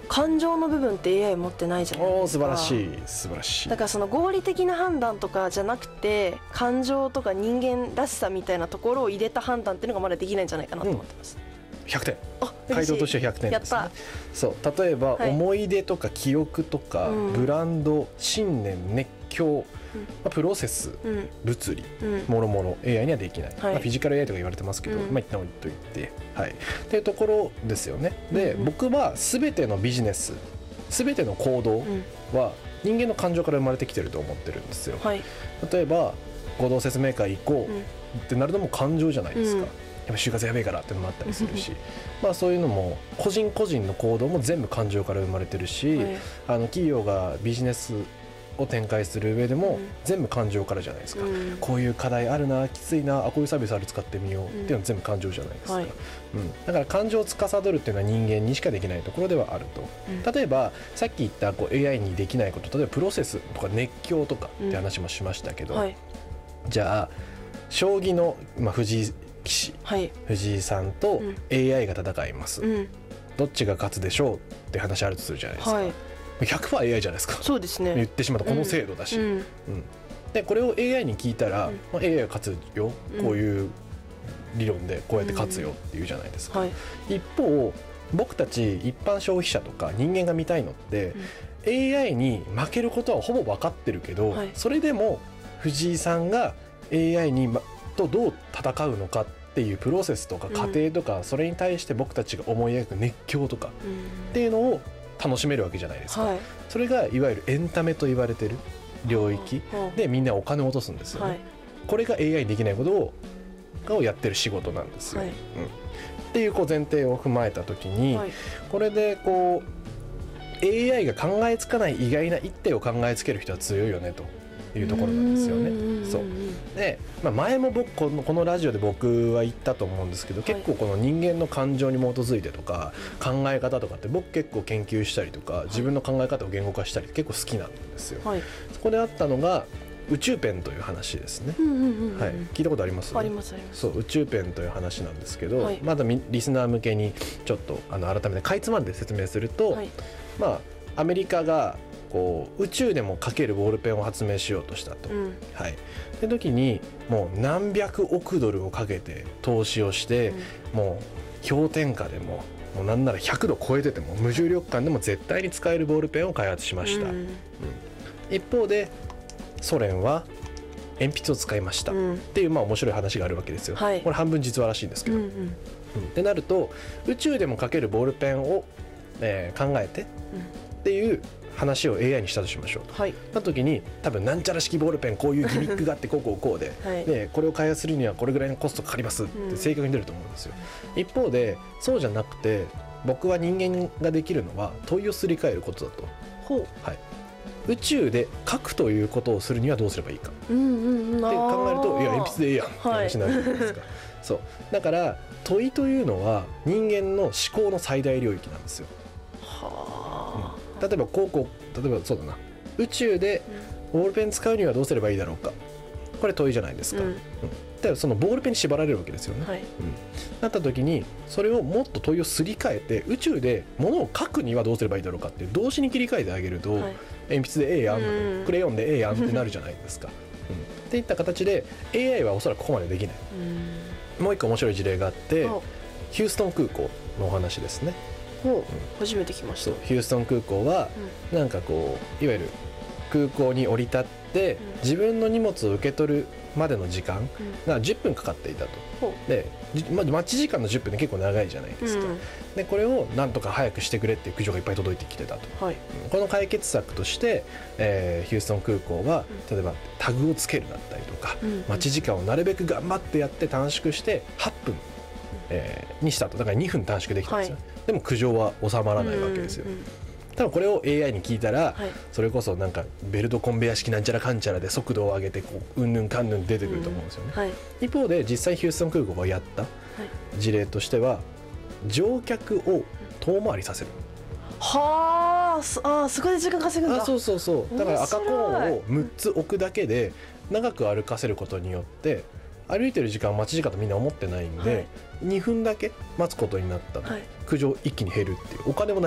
感情の部分って AI 持ってないじゃないですか。 素晴らしい素晴らしい。 だからその合理的な判断とかじゃなくて、感情とか人間らしさみたいなところを入れた判断っていうのがまだできないんじゃないかなと思ってます。 100点。 あ、 回答としては100点ですね。 やった。 そう例えば、思い出とか記憶とか、ブランド、信念、熱狂、プロセス、物理、もろもろ AI にはできない、フィジカル AI とか言われてますけど、一旦置いといて、っていうところですよね。で、僕は全てのビジネス、全ての行動は人間の感情から生まれてきてると思ってるんですよ。例えば合同説明会行こうってなるのも感情じゃないですか。やっぱ就活やべえからっていうのもあったりするしそういうのも個人個人の行動も全部感情から生まれてるし、企業がビジネスを展開する上でも全部感情からじゃないですか。こういう課題あるな、きついな、こういうサービスある、使ってみようっていうのは全部感情じゃないですか。だから感情を司るっていうのは人間にしかできないところではあると。例えばさっき言ったAI にできないこと、例えばプロセスとか熱狂とかって話もしましたけど、じゃあ将棋の、藤井棋士、藤井さんと AI が戦います、どっちが勝つでしょうって話あるとするじゃないですか。100% AI じゃないですか。そうですね。言ってしまったこの制度だし、でこれを AI に聞いたら、AI が勝つよ、こういう理論でこうやって勝つよっていうじゃないですか。一方僕たち一般消費者とか人間が見たいのって、AI に負けることはほぼ分かってるけど、それでも藤井さんが AI とどう戦うのかっていうプロセスとか過程とか、それに対して僕たちが思い描く熱狂とかっていうのを楽しめるわけじゃないですか。それがいわゆるエンタメと言われてる領域でみんなお金を落とすんですよね。これが AI にできないことをやってる仕事なんですよ。っていう前提を踏まえた時に、これでAI が考えつかない意外な一手を考えつける人は強いよねというところなんですよね。そうで、前も僕このラジオで僕は言ったと思うんですけど、結構この人間の感情に基づいてとか考え方とかって僕結構研究したりとか、自分の考え方を言語化したり結構好きなんですよ。そこであったのが宇宙ペンという話ですね。聞いたことあります？ ありますあります。 そう、宇宙ペンという話なんですけど、まだリスナー向けにちょっと改めてかいつまんで説明すると、アメリカが宇宙でも書けるボールペンを発明しようとしたと。で時にもう何百億ドルをかけて投資をして、もう氷点下でもなんなら100度超えてても無重力感でも絶対に使えるボールペンを開発しました。一方でソ連は鉛筆を使いましたっていう面白い話があるわけですよ。これ半分実話らしいんですけど、ってなると宇宙でも書けるボールペンを、考えてっていう話を AI にしたとしましょうと。な時に多分なんちゃら式ボールペンこういうギミックがあってこうで、でこれを開発するにはこれぐらいのコストかかりますって正確に出ると思うんですよ。一方でそうじゃなくて、僕は人間ができるのは問いをすり替えることだと。宇宙で書くということをするにはどうすればいいかって考えると、いや鉛筆でええやんって話になるじゃないですか。そうだから問いというのは人間の思考の最大領域なんですよ。例えば例えばそうだな、宇宙でボールペン使うにはどうすればいいだろうか、これ問いじゃないですか。でそのボールペンに縛られるわけですよね。なった時にそれをもっと問いをすり替えて、宇宙で物を書くにはどうすればいいだろうかっていう動詞に切り替えてあげると、鉛筆でええやん、クレヨンでええやんってなるじゃないですか。っていった形で AI はおそらくここまでできない。もう一個面白い事例があって、ヒューストン空港のお話ですね。 初めて聞きました。 ヒューストン空港は、なんかいわゆる空港に降り立って自分の荷物を受け取るまでの時間が10分かかっていたと。で、待ち時間の10分って結構長いじゃないですか。でこれをなんとか早くしてくれっていう苦情がいっぱい届いてきてたと。この解決策として、ヒューストン空港は例えばタグをつけるだったりとか、待ち時間をなるべく頑張ってやって短縮して8分にしたと。だから2分短縮できたんですよ。でも苦情は収まらないわけですよ。多分これを AI に聞いたら、それこそなんかベルトコンベヤ式なんちゃらかんちゃらで速度を上げてうんぬんかんぬん出てくると思うんですよね。一方で実際ヒューストン空港がやった事例としては、乗客を遠回りさせる。 そこで時間稼ぐんだ。 そうだから赤コーンを6つ置くだけで長く歩かせることによって、歩いてる時間待ち時間とみんな思ってないんで、2分だけ待つことになったと。苦情一気に減るっていう、お金も